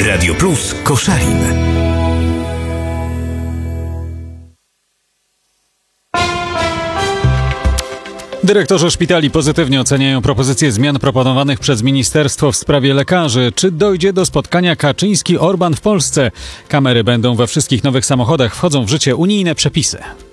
Radio Plus Koszalin. Dyrektorzy szpitali pozytywnie oceniają propozycje zmian proponowanych przez ministerstwo w sprawie lekarzy. Czy dojdzie do spotkania Kaczyński-Orban w Polsce? Kamery będą we wszystkich nowych samochodach. Wchodzą w życie unijne przepisy.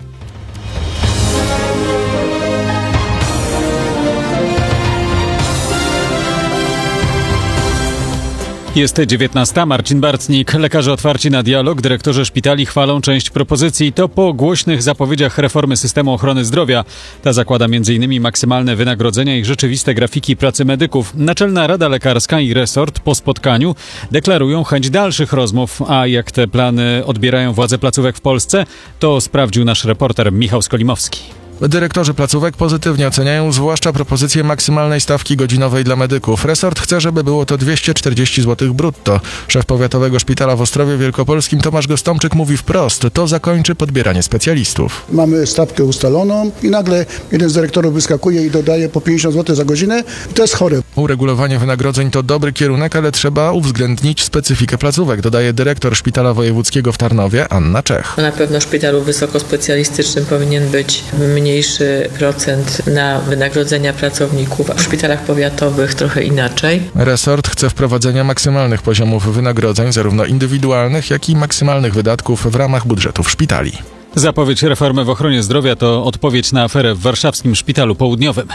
Jest 19. Marcin Bartnik. Lekarze otwarci na dialog. Dyrektorzy szpitali chwalą część propozycji. To po głośnych zapowiedziach reformy systemu ochrony zdrowia. Ta zakłada m.in. maksymalne wynagrodzenia i rzeczywiste grafiki pracy medyków. Naczelna Rada Lekarska i resort po spotkaniu deklarują chęć dalszych rozmów. A jak te plany odbierają władze placówek w Polsce, to sprawdził nasz reporter Michał Skolimowski. Dyrektorzy placówek pozytywnie oceniają zwłaszcza propozycję maksymalnej stawki godzinowej dla medyków. Resort chce, żeby było to 240 zł brutto. Szef Powiatowego Szpitala w Ostrowie Wielkopolskim Tomasz Gostomczyk mówi wprost, to zakończy podbieranie specjalistów. Mamy stawkę ustaloną i nagle jeden z dyrektorów wyskakuje i dodaje po 50 zł za godzinę. To jest chore. Uregulowanie wynagrodzeń to dobry kierunek, ale trzeba uwzględnić specyfikę placówek, dodaje dyrektor Szpitala Wojewódzkiego w Tarnowie Anna Czech. Na pewno w szpitalu wysokospecjalistycznym powinien być mniejszy procent na wynagrodzenia pracowników, a w szpitalach powiatowych trochę inaczej. Resort chce wprowadzenia maksymalnych poziomów wynagrodzeń, zarówno indywidualnych, jak i maksymalnych wydatków w ramach budżetów szpitali. Zapowiedź reformy w ochronie zdrowia to odpowiedź na aferę w warszawskim Szpitalu Południowym.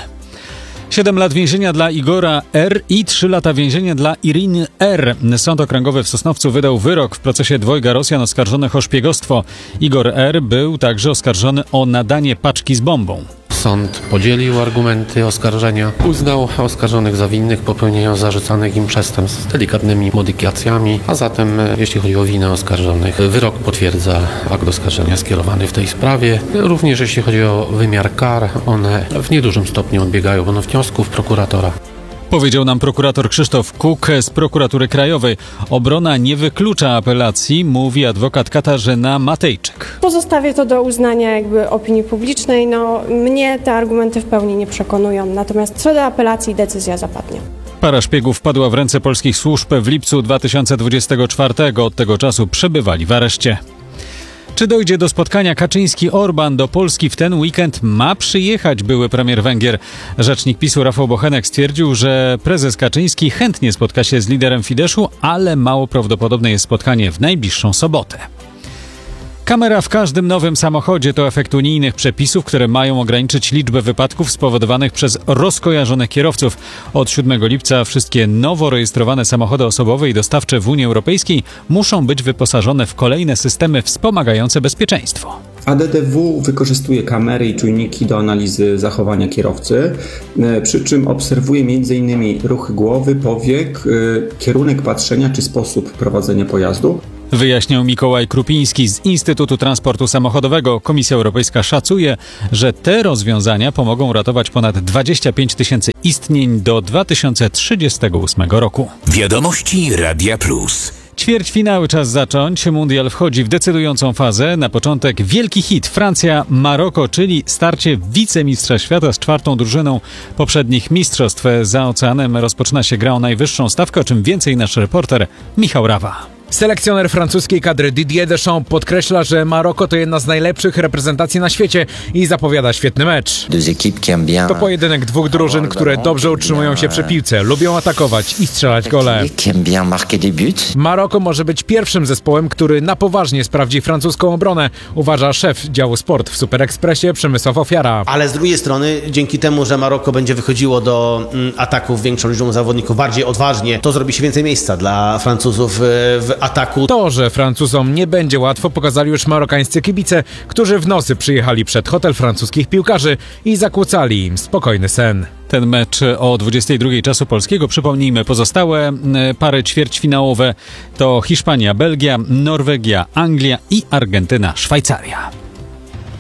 7 lat więzienia dla Igora R. i 3 lata więzienia dla Iriny R. Sąd Okręgowy w Sosnowcu wydał wyrok w procesie dwojga Rosjan oskarżonych o szpiegostwo. Igor R. był także oskarżony o nadanie paczki z bombą. Sąd podzielił argumenty oskarżenia, uznał oskarżonych za winnych popełnienia zarzucanych im przestępstw z delikatnymi modyfikacjami, a zatem jeśli chodzi o winę oskarżonych, wyrok potwierdza akt oskarżenia skierowany w tej sprawie. Również jeśli chodzi o wymiar kar, one w niedużym stopniu odbiegają od wniosków prokuratora. Powiedział nam prokurator Krzysztof Kuk z Prokuratury Krajowej. Obrona nie wyklucza apelacji, mówi adwokat Katarzyna Matejczyk. Pozostawię to do uznania opinii publicznej. Mnie te argumenty w pełni nie przekonują, natomiast co do apelacji decyzja zapadnie. Para szpiegów wpadła w ręce polskich służb w lipcu 2024. Od tego czasu przebywali w areszcie. Czy dojdzie do spotkania Kaczyński-Orban? Do Polski w ten weekend ma przyjechać były premier Węgier. Rzecznik PiS-u Rafał Bochenek stwierdził, że prezes Kaczyński chętnie spotka się z liderem Fideszu, ale mało prawdopodobne jest spotkanie w najbliższą sobotę. Kamera w każdym nowym samochodzie to efekt unijnych przepisów, które mają ograniczyć liczbę wypadków spowodowanych przez rozkojarzonych kierowców. Od 7 lipca wszystkie nowo rejestrowane samochody osobowe i dostawcze w Unii Europejskiej muszą być wyposażone w kolejne systemy wspomagające bezpieczeństwo. ADDW wykorzystuje kamery i czujniki do analizy zachowania kierowcy, przy czym obserwuje m.in. ruchy głowy, powiek, kierunek patrzenia czy sposób prowadzenia pojazdu. Wyjaśniał Mikołaj Krupiński z Instytutu Transportu Samochodowego. Komisja Europejska szacuje, że te rozwiązania pomogą ratować ponad 25 000 istnień do 2038 roku. Wiadomości Radia Plus. Ćwierćfinały czas zacząć. Mundial wchodzi w decydującą fazę. Na początek wielki hit Francja-Maroko, czyli starcie wicemistrza świata z 4. drużyną poprzednich mistrzostw. Za oceanem rozpoczyna się gra o najwyższą stawkę, o czym więcej nasz reporter Michał Rawa. Selekcjoner francuskiej kadry Didier Deschamps podkreśla, że Maroko to jedna z najlepszych reprezentacji na świecie i zapowiada świetny mecz. To pojedynek dwóch drużyn, które dobrze utrzymują się przy piłce, lubią atakować i strzelać gole. Maroko może być pierwszym zespołem, który na poważnie sprawdzi francuską obronę, uważa szef działu sport w Super Expressie Przemysław Ofiara. Ale z drugiej strony, dzięki temu, że Maroko będzie wychodziło do ataków większą liczbą zawodników, bardziej odważnie, to zrobi się więcej miejsca dla Francuzów w ataku. To, że Francuzom nie będzie łatwo, pokazali już marokańscy kibice, którzy w nocy przyjechali przed hotel francuskich piłkarzy i zakłócali im spokojny sen. Ten mecz o 22 czasu polskiego, przypomnijmy, pozostałe pary ćwierćfinałowe to Hiszpania, Belgia, Norwegia, Anglia i Argentyna, Szwajcaria.